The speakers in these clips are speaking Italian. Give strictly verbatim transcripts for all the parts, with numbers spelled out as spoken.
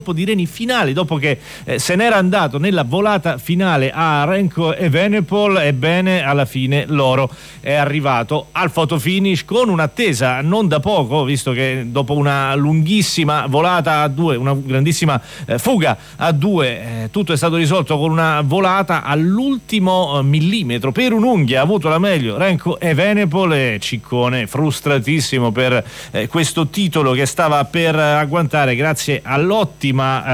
di Reni finale, dopo che eh, se n'era andato nella volata finale a Renko Evenepoel. Ebbene, alla fine l'oro è arrivato al fotofinish con un'attesa non da poco, visto che dopo una lunghissima volata a due, una grandissima eh, fuga a due, eh, tutto è stato risolto con una volata all'ultimo eh, millimetro. Per un'unghia ha avuto la meglio Renko Evenepoel e Ciccone frustratissimo per eh, questo titolo che stava per agguantare grazie all'ottimo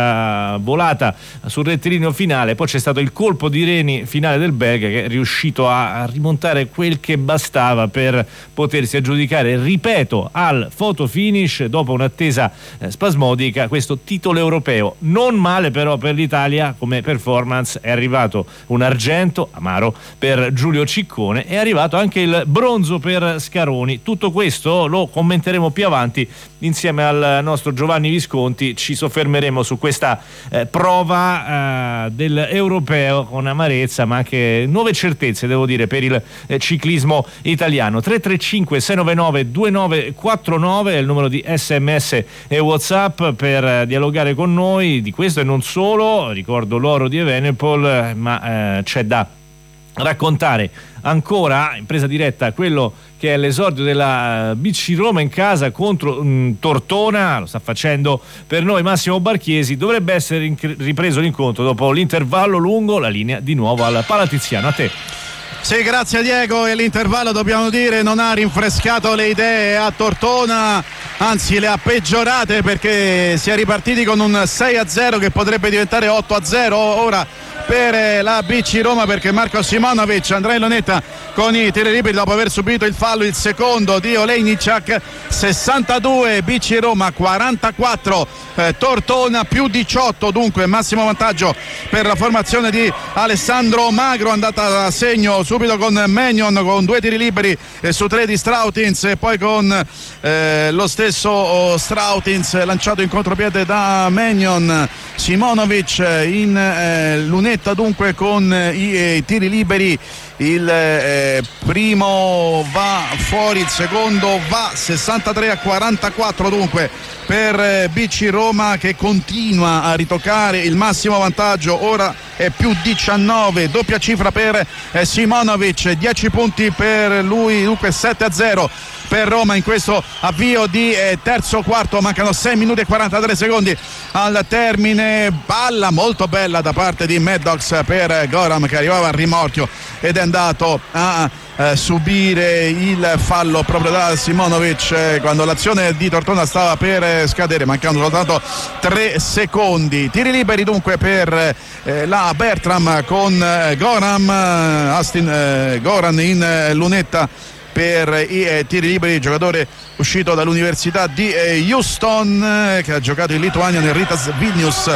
ma uh, volata sul rettilineo finale. Poi c'è stato il colpo di Reni finale del belga, che è riuscito a, a rimontare quel che bastava per potersi aggiudicare, ripeto, al photo finish dopo un'attesa eh, spasmodica, questo titolo europeo. Non male però per l'Italia come performance, è arrivato un argento amaro per Giulio Ciccone, è arrivato anche il bronzo per Scaroni. Tutto questo lo commenteremo più avanti insieme al nostro Giovanni Visconti. Ci soffermeremo su questa eh, prova eh, dell'europeo con amarezza, ma anche nuove certezze, devo dire, per il eh, ciclismo italiano. Tre tre cinque sei nove nove due nove quattro nove è il numero di sms e WhatsApp per eh, dialogare con noi di questo e non solo. Ricordo l'oro di Evenepoel, ma eh, c'è da raccontare ancora in presa diretta quello che è l'esordio della B C Roma in casa contro mh, Tortona. Lo sta facendo per noi Massimo Barchiesi. Dovrebbe essere inc- ripreso l'incontro dopo l'intervallo lungo. La linea di nuovo al Palatiziano. A te. Sì, grazie Diego. E l'intervallo, dobbiamo dire, non ha rinfrescato le idee a Tortona, anzi le ha peggiorate, perché si è ripartiti con un sei a zero che potrebbe diventare otto a zero ora per la B C Roma, perché Marco Simonovic andrà in lunetta con i tiri liberi dopo aver subito il fallo, il secondo di Olejniczak. Sessantadue B C Roma, quarantaquattro eh, Tortona, più diciotto dunque massimo vantaggio per la formazione di Alessandro Magro, andata a segno subito con Maignan con due tiri liberi eh, su tre di Strautins, e poi con eh, lo stesso oh, Strautins lanciato in contropiede da Maignan. Simonovic in eh, lunetta dunque con eh, i eh, tiri liberi. Il eh, primo va fuori, il secondo va. Sessantatré a quarantaquattro dunque per eh, B C Roma, che continua a ritoccare il massimo vantaggio. Ora è più diciannove, doppia cifra per eh, Simonovic, dieci punti per lui, dunque sette a zero per Roma in questo avvio di eh, terzo quarto. Mancano sei minuti e quarantatré secondi al termine. Palla molto bella da parte di Maddox per eh, Goram, che arrivava al rimorchio ed è andato a eh, subire il fallo proprio da Simonovic eh, quando l'azione di Tortona stava per eh, scadere, mancando soltanto tre secondi. Tiri liberi dunque per eh, la Bertram con eh, Goram, eh, Austin eh, Goran in eh, lunetta per i eh, tiri liberi, giocatore uscito dall'università di eh, Houston eh, che ha giocato in Lituania nel Ritas Vilnius.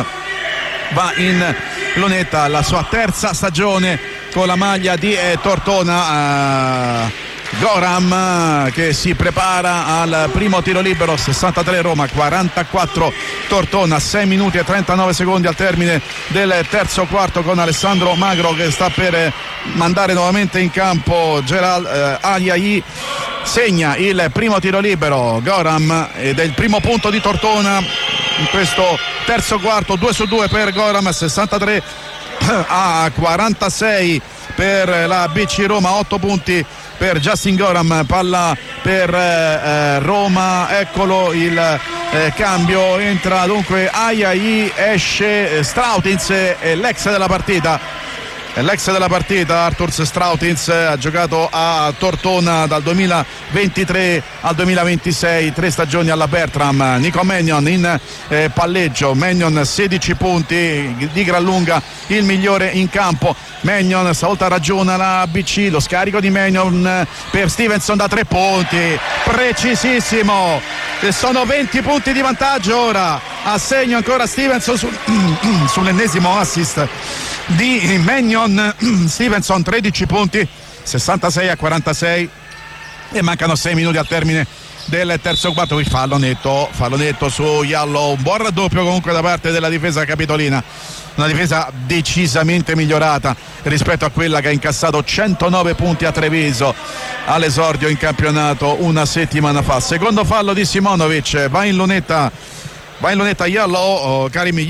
Va in lunetta la sua terza stagione con la maglia di eh, Tortona. Uh, Goram che si prepara al primo tiro libero. Sessantatré Roma, quarantaquattro Tortona, sei minuti e trentanove secondi al termine del terzo quarto, con Alessandro Magro che sta per mandare nuovamente in campo Gerald eh, Ayayi. Segna il primo tiro libero Goram ed è il primo punto di Tortona in questo terzo quarto. Due su due per Goram. Sessantatré a quarantasei per la B C Roma, otto punti per Justin Goram. Palla per eh, Roma, eccolo il eh, cambio, entra dunque Ayayi, esce Strautins e l'ex della partita L'ex della partita Arthurs Strautins ha giocato a Tortona dal duemilaventitré al duemilaventisei, tre stagioni alla Bertram. Nico Maignan in eh, palleggio. Maignan sedici punti, di gran lunga il migliore in campo. Maignan stavolta ragiona la B C, lo scarico di Maignan per Stevenson da tre punti, precisissimo, e sono venti punti di vantaggio ora. A segno ancora Stevenson su, sull'ennesimo assist di Maignan. Stevenson tredici punti, sessantasei a quarantasei, e mancano sei minuti al termine del terzo quarto. Il fallo netto, fallo netto su Jallow. Un buon raddoppio comunque da parte della difesa capitolina, una difesa decisamente migliorata rispetto a quella che ha incassato centonove punti a Treviso all'esordio in campionato una settimana fa. Secondo fallo di Simonovic, va in lunetta va in lunetta Yallo, Karim